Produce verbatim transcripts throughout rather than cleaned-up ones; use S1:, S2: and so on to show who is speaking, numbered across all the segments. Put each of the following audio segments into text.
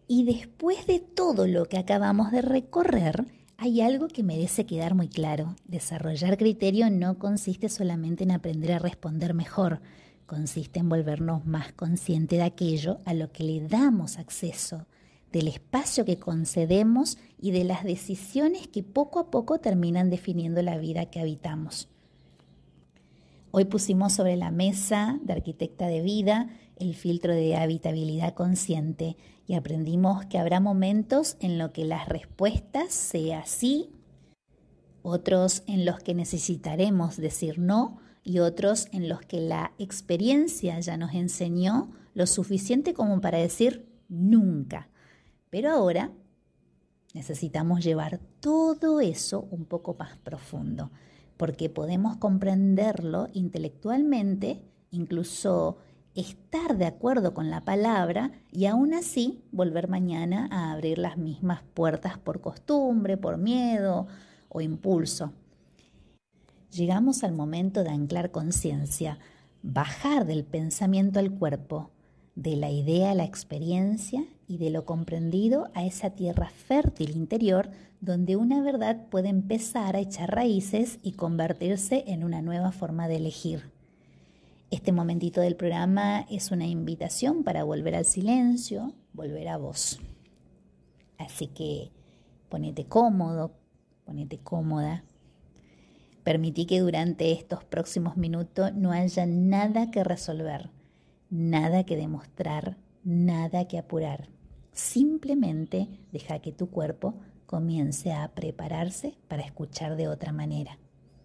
S1: Y después de todo lo que acabamos de recorrer, hay algo que merece quedar muy claro. Desarrollar criterio no consiste solamente en aprender a responder mejor, consiste en volvernos más conscientes de aquello a lo que le damos acceso, del espacio que concedemos y de las decisiones que poco a poco terminan definiendo la vida que habitamos. Hoy pusimos sobre la mesa de Arquitecta de Vida el filtro de habitabilidad consciente y aprendimos que habrá momentos en los que las respuestas sea sí, otros en los que necesitaremos decir no y otros en los que la experiencia ya nos enseñó lo suficiente como para decir nunca. Pero ahora necesitamos llevar todo eso un poco más profundo, porque podemos comprenderlo intelectualmente, incluso estar de acuerdo con la palabra y aún así volver mañana a abrir las mismas puertas por costumbre, por miedo o impulso. Llegamos al momento de anclar conciencia, bajar del pensamiento al cuerpo, de la idea a la experiencia y de lo comprendido a esa tierra fértil interior donde una verdad puede empezar a echar raíces y convertirse en una nueva forma de elegir. Este momentito del programa es una invitación para volver al silencio, volver a vos. Así que ponete cómodo, ponete cómoda. Permití que durante estos próximos minutos no haya nada que resolver, nada que demostrar, nada que apurar. Simplemente deja que tu cuerpo comience a prepararse para escuchar de otra manera.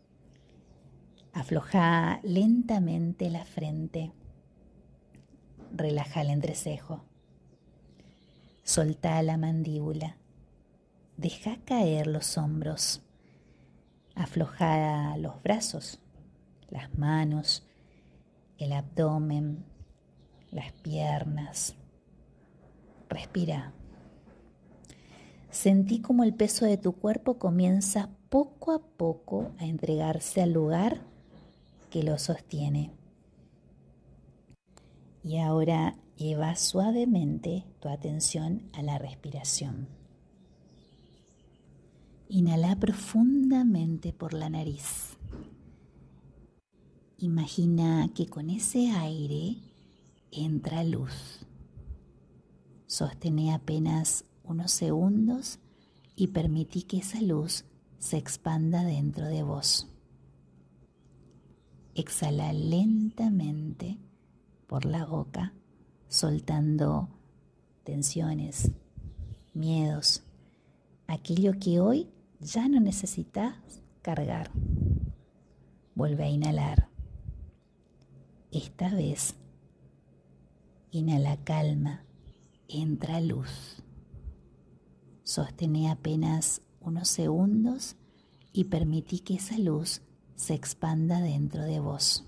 S1: Afloja lentamente la frente. Relaja el entrecejo. Solta la mandíbula. Deja caer los hombros. Afloja los brazos, las manos, el abdomen, las piernas. Respira. Sentí como el peso de tu cuerpo comienza poco a poco a entregarse al lugar que lo sostiene. Y ahora lleva suavemente tu atención a la respiración. Inhala profundamente por la nariz. Imagina que con ese aire entra luz. Sostené apenas unos segundos y permití que esa luz se expanda dentro de vos. Exhala lentamente por la boca, soltando tensiones, miedos, aquello que hoy ya no necesitas cargar. Vuelve a inhalar. Esta vez, inhala calma, entra luz. Sostené apenas unos segundos y permití que esa luz se expanda dentro de vos.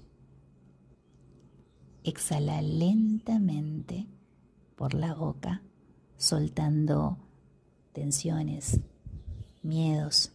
S1: Exhala lentamente por la boca, soltando tensiones, miedos,